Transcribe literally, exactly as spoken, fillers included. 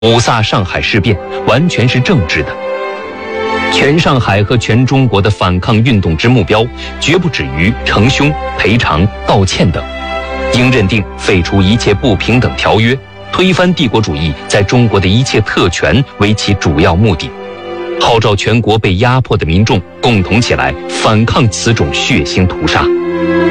五卅上海事变完全是政治的。全上海和全中国的反抗运动之目标，绝不止于惩凶、赔偿、道歉等，应认定废除一切不平等条约，推翻帝国主义在中国的一切特权为其主要目的，号召全国被压迫的民众共同起来反抗此种血腥屠杀。